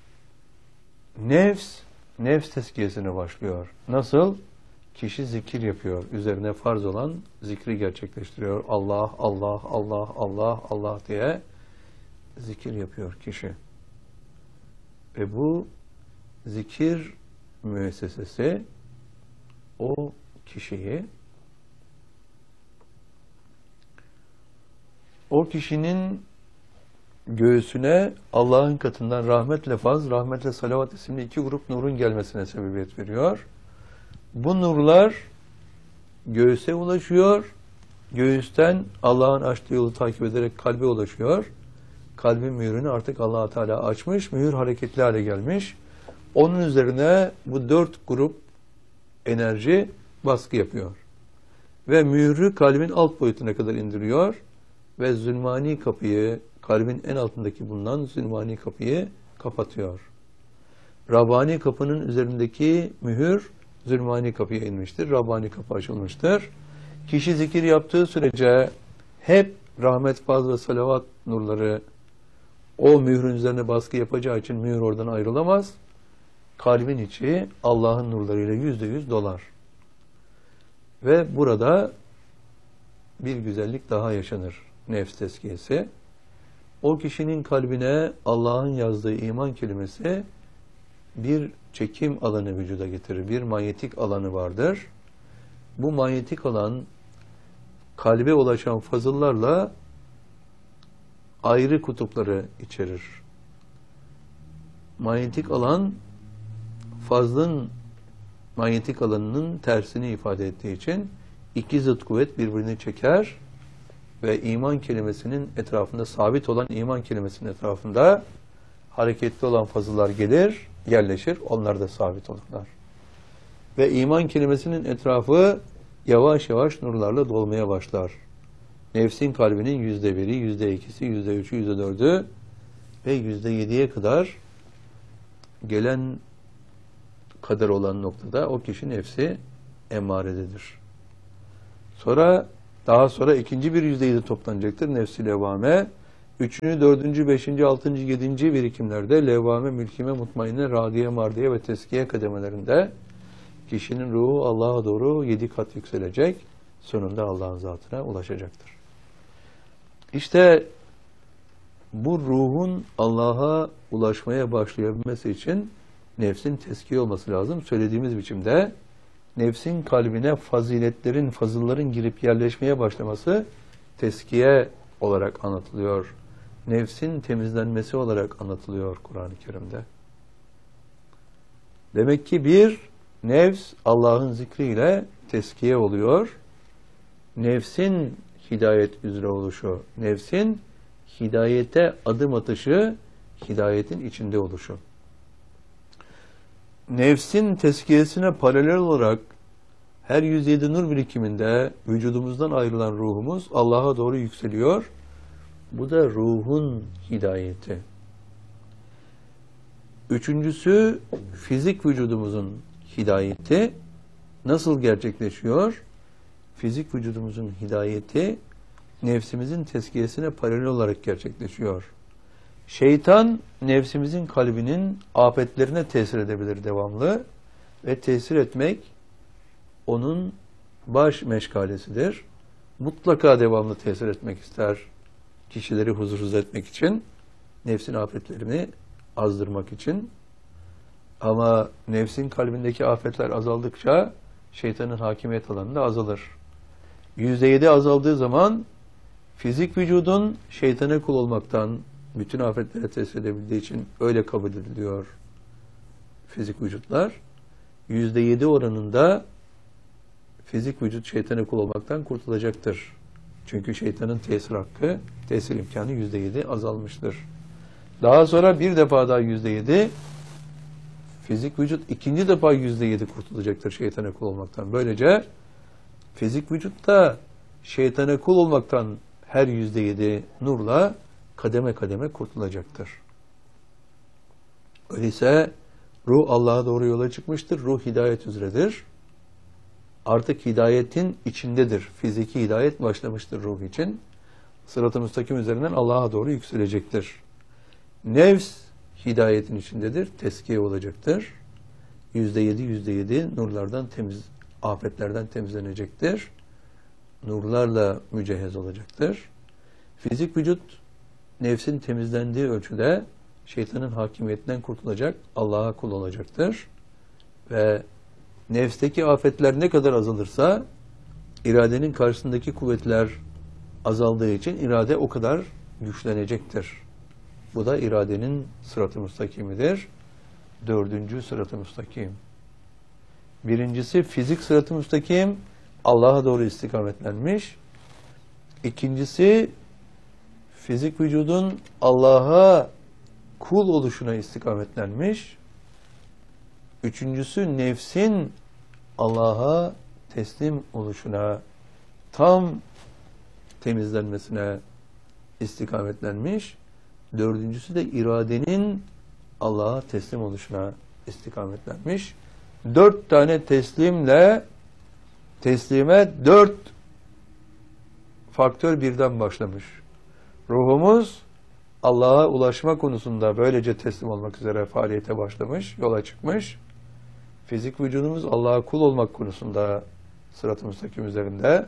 nefs, nefs tezkiyesine başlıyor. Nasıl? Kişi zikir yapıyor. Üzerine farz olan zikri gerçekleştiriyor. Allah, Allah, Allah, Allah, Allah diye zikir yapıyor kişi. Ve bu zikir müessesesi o kişiyi o kişinin göğsüne Allah'ın katından rahmetle faz, rahmetle salavat isimli iki grup nurun gelmesine sebebiyet veriyor. Bu nurlar göğüse ulaşıyor. Göğüsten Allah'ın açtığı yolu takip ederek kalbe ulaşıyor. Kalbin mühürünü artık Allah Teala açmış, mühür hareketli hale gelmiş. Onun üzerine bu dört grup enerji baskı yapıyor. Ve mührü kalbin alt boyutuna kadar indiriyor ve zulmani kapıyı, kalbin en altındaki bulunan zulmani kapıyı kapatıyor. Rabbani kapının üzerindeki mühür zulmani kapıya inmiştir. Rabbani kapı açılmıştır. Kişi zikir yaptığı sürece hep rahmet, faz ve salavat nurları o mührün üzerine baskı yapacağı için mühür oradan ayrılamaz. Kalbin içi Allah'ın nurlarıyla yüzde yüz dolar. Ve burada bir güzellik daha yaşanır. Nefs tezkiyesi. O kişinin kalbine Allah'ın yazdığı iman kelimesi bir çekim alanı vücuda getirir. Bir manyetik alanı vardır. Bu manyetik alan kalbe ulaşan fazıllarla ayrı kutupları içerir. Manyetik alan fazlın manyetik alanının tersini ifade ettiği için iki zıt kuvvet birbirini çeker ve iman kelimesinin etrafında sabit olan iman kelimesinin etrafında hareketli olan fazıllar gelir, yerleşir, onlar da sabit olurlar. Ve iman kelimesinin etrafı yavaş yavaş nurlarla dolmaya başlar. Nefsin kalbinin yüzde biri, yüzde ikisi, yüzde üçü, yüzde dördü ve yüzde yediye kadar gelen kadar olan noktada o kişi nefsi emarededir. Sonra Daha sonra ikinci bir yüzde yedi toplanacaktır nefs-i levvame. Üçüncü, dördüncü, beşinci, altıncı, yedinci birikimlerde levvame, mülkime, mutmainne, radiye, mardiye ve teskiye kademelerinde kişinin ruhu Allah'a doğru yedi kat yükselecek. Sonunda Allah'ın zatına ulaşacaktır. İşte bu ruhun Allah'a ulaşmaya başlayabilmesi için nefsin teskiye olması lazım. Söylediğimiz biçimde nefsin kalbine faziletlerin, fazılların girip yerleşmeye başlaması teskiye olarak anlatılıyor. Nefsin temizlenmesi olarak anlatılıyor Kur'an-ı Kerim'de. Demek ki bir, nefs Allah'ın zikriyle teskiye oluyor. Nefsin hidayet üzere oluşu, nefsin hidayete adım atışı, hidayetin içinde oluşu. Nefsin teskiyesine paralel olarak her yüz yedi nur birikiminde vücudumuzdan ayrılan ruhumuz Allah'a doğru yükseliyor. Bu da ruhun hidayeti. Üçüncüsü, fizik vücudumuzun hidayeti nasıl gerçekleşiyor? Fizik vücudumuzun hidayeti nefsimizin teskiyesine paralel olarak gerçekleşiyor. Şeytan nefsimizin kalbinin afetlerine tesir edebilir devamlı ve tesir etmek onun baş meşgalesidir. Mutlaka devamlı tesir etmek ister. Kişileri huzursuz etmek için, nefsin afetlerini azdırmak için. Ama nefsin kalbindeki afetler azaldıkça şeytanın hakimiyet alanı da azalır. Yüzde yedi azaldığı zaman fizik vücudun şeytana kul olmaktan bütün afetlere tesir edebildiği için öyle kabul ediliyor fizik vücutlar. Yüzde yedi oranında fizik vücut şeytana kul olmaktan kurtulacaktır. Çünkü şeytanın tesir hakkı, tesir imkanı yüzde yedi azalmıştır. Daha sonra bir defa daha yüzde yedi, fizik vücut ikinci defa yüzde yedi kurtulacaktır şeytana kul olmaktan. Böylece fizik vücutta şeytana kul olmaktan her yüzde yedi nurla kademe kademe kurtulacaktır. Öyleyse ruh Allah'a doğru yola çıkmıştır. Ruh hidayet üzeredir. Artık hidayetin içindedir. Fiziki hidayet başlamıştır ruh için. Sırat-ı müstakim üzerinden Allah'a doğru yükselecektir. Nefs hidayetin içindedir. Teskiye olacaktır. Yüzde yedi, yüzde yedi nurlardan temiz, afetlerden temizlenecektir. Nurlarla mücehhez olacaktır. Fizik vücut nefsin temizlendiği ölçüde şeytanın hakimiyetinden kurtulacak, Allah'a kul olacaktır. Ve nefsteki afetler ne kadar azalırsa iradenin karşısındaki kuvvetler azaldığı için irade o kadar güçlenecektir. Bu da iradenin sırat-ı müstakimidir. Dördüncü sırat-ı müstakim. Birincisi fizik sırat-ı müstakim, Allah'a doğru istikametlenmiş. İkincisi fizik vücudun Allah'a kul oluşuna istikametlenmiş. Üçüncüsü nefsin Allah'a teslim oluşuna, tam temizlenmesine istikametlenmiş. Dördüncüsü de iradenin Allah'a teslim oluşuna istikametlenmiş. Dört tane teslimle teslime dört faktör birden başlamış. Ruhumuz Allah'a ulaşma konusunda böylece teslim olmak üzere faaliyete başlamış, yola çıkmış. Fizik vücudumuz Allah'a kul olmak konusunda sırat-ı müstakim üzerinde.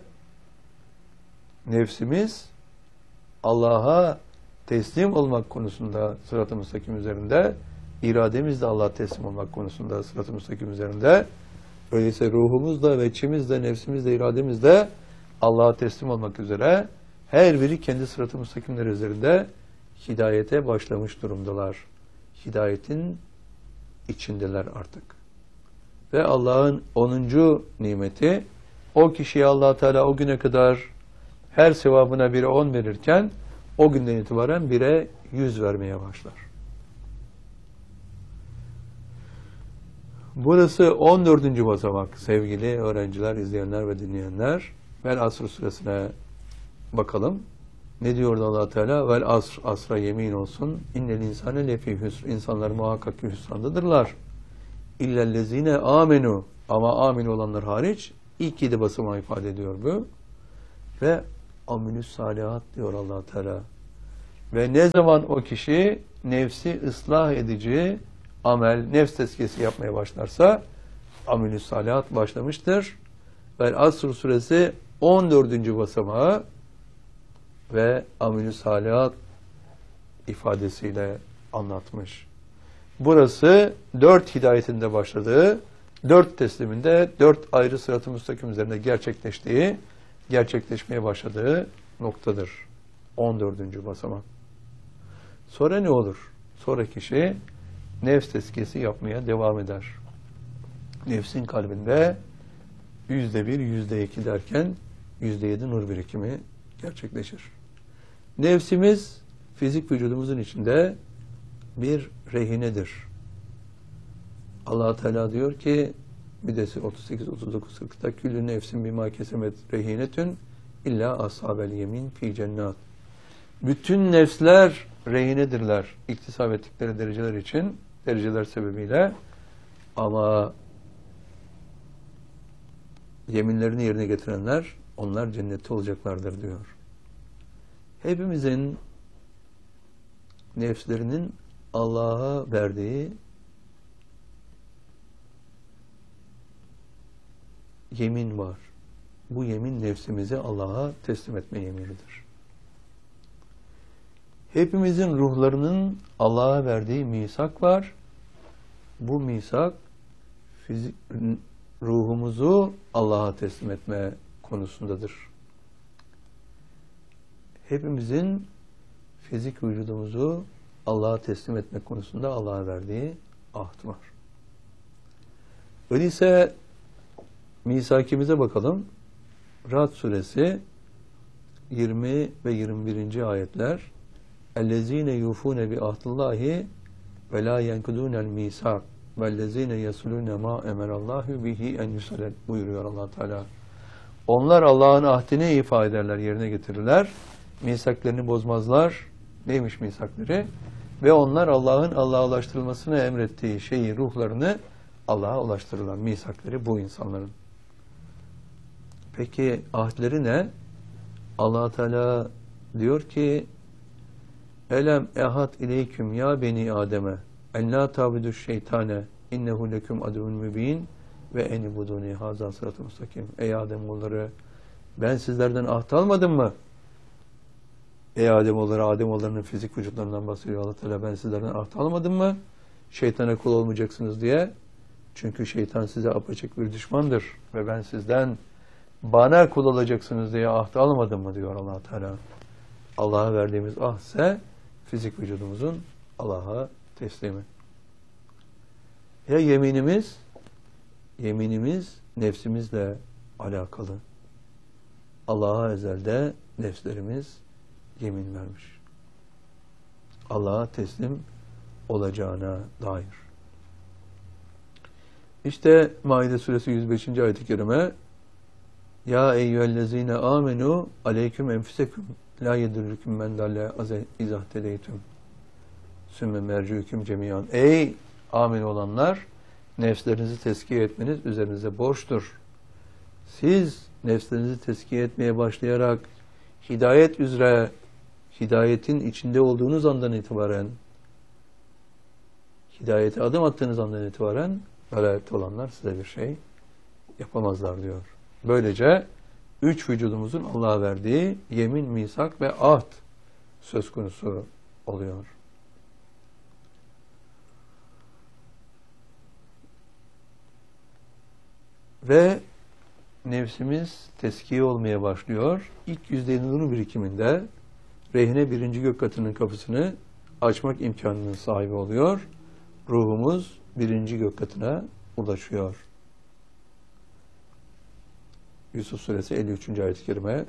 Nefsimiz Allah'a teslim olmak konusunda sırat-ı müstakim üzerinde. İrademiz de Allah'a teslim olmak konusunda sırat-ı müstakim üzerinde. Öyleyse ruhumuz da ve içimiz de, nefsimiz de, irademiz de Allah'a teslim olmak üzere her biri kendi sırat-ı müstakimleri üzerinde hidayete başlamış durumdalar. Hidayetin içindeler artık. Ve Allah'ın onuncu nimeti, o kişiye Allah Teala o güne kadar her sevabına bire on verirken o günden itibaren bire yüz vermeye başlar. Burası on dördüncü basamak sevgili öğrenciler, izleyenler ve dinleyenler. Vel Asr suresine bakalım. Ne diyordu Allah Teala? Vel asr, asra yemin olsun. İnnel insane lefi hüsr. İnsanlar muhakkak ki hüsrandadırlar. İllellezine amenu. Ama amin olanlar hariç ilk yedi basamağı ifade ediyor bu. ve amelüs salihat diyor Allah Teala. Ve ne zaman o kişi nefsi ıslah edici amel, nefs tezkiyesi yapmaya başlarsa amelüs salihat başlamıştır. Ve Asr suresi on dördüncü basamağı ve amelüs salihat ifadesiyle anlatmış. Burası dört hidayetinde başladığı, dört tesliminde, dört ayrı sırat-ı müstakim üzerinde gerçekleştiği, gerçekleşmeye başladığı noktadır. on dördüncü basamak. Sonra ne olur? Sonra kişi nefs tezkiyesi yapmaya devam eder. Nefsin kalbinde yüzde bir, yüzde iki derken yüzde yedi nur birikimi gerçekleşir. Nefsimiz fizik vücudumuzun içinde bir rehinedir. Allah Teala diyor ki Müddessir otuz sekiz otuz dokuz kırkta küllü nefsin bima kesemet rehinetün illa ashabel yemin fi cennat. Bütün nefsler rehinedirler iktisap ettikleri dereceler için, dereceler sebebiyle, ama yeminlerini yerine getirenler onlar cennette olacaklardır diyor. Hepimizin nefslerinin Allah'a verdiği yemin var. Bu yemin nefsimizi Allah'a teslim etme yeminidir. Hepimizin ruhlarının Allah'a verdiği misak var. Bu misak fizik, ruhumuzu Allah'a teslim etme konusundadır. Hepimizin fizik vücudumuzu Allah'a teslim etme konusunda Allah'a verdiği ahd var. Öyleyse misakimize bakalım. Ra'd suresi yirmi ve yirmi birinci ayetler. Ellezine yufune bi ahdillahi ve la yenkudunel misak vellezine yesulune ma emerallahu bihi en yusalet buyuruyor Allah Teala. Onlar Allah'ın ahdini ifa ederler, yerine getirirler. Misaklarını bozmazlar. Neymiş misakları? Ve onlar Allah'ın Allah'a ulaştırılmasını emrettiği şeyi, ruhlarını Allah'a ulaştırırlar. Misakları bu insanların. Peki ahdleri ne? Allah Teala diyor ki Elem ehad ileyküm ya beni Adem'e en la tabudu şeytane innehu leküm aduvun mübin ve enibuduni haza sırat-ı müstakim. Ey Ademoğulları, ben sizlerden ahd almadım mı? Ey Ademoğulları, Ademoğullarının fizik vücutlarından bahsediyor Allah Teala. Ben sizlerden ahd almadım mı? Şeytana kul olmayacaksınız diye. Çünkü şeytan size apaçık bir düşmandır ve ben sizden bana kul olacaksınız diye ahd almadım mı diyor Allah Teala. Allah'a verdiğimiz ahd ise fizik vücudumuzun Allah'a teslimi. Ya yeminimiz, yeminimiz nefsimizle alakalı. Allah'a ezelde nefslerimiz yemin vermiş. Allah'a teslim olacağına dair. İşte Maide suresi yüz beşinci ayet-i kerime Ya eyyühellezine amenu aleyküm enfüseküm la yedurrüküm men dalle izah tedeytüm sümme mercüküm cemiyan. Ey amin olanlar, nefslerinizi tezkiye etmeniz üzerinize borçtur. Siz nefslerinizi tezkiye etmeye başlayarak hidayet üzere, hidayetin içinde olduğunuz andan itibaren, hidayete adım attığınız andan itibaren velayette olanlar size bir şey yapamazlar diyor. Böylece üç vücudumuzun Allah'a verdiği yemin, misak ve ahd söz konusu oluyor. Ve nefsimiz teskiye olmaya başlıyor. İlk yüzde yedi nur birikiminde rehine birinci gök katının kapısını açmak imkanının sahibi oluyor. Ruhumuz birinci gök katına ulaşıyor. Yusuf suresi elli üçüncü ayet-i kerime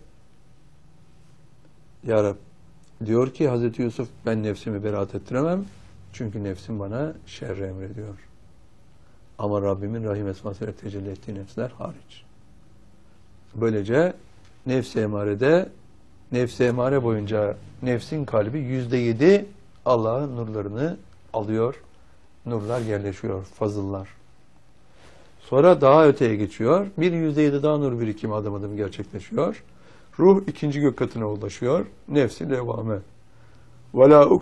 Ya Rab diyor ki Hazreti Yusuf, ben nefsimi beraat ettiremem. Çünkü nefsim bana şerri emrediyor. Ama Rabbimin rahim esmasıyla tecelli ettiği nefsler hariç. Böylece nefs-i emarede, nefs-i emare boyunca nefsin kalbi yüzde yedi Allah'ın nurlarını alıyor. Nurlar yerleşiyor, fazıllar. Sonra daha öteye geçiyor. Bir yüzde yedi daha nur birikimi adım adım gerçekleşiyor. Ruh ikinci gök katına ulaşıyor. Nefsi levvame. وَلَا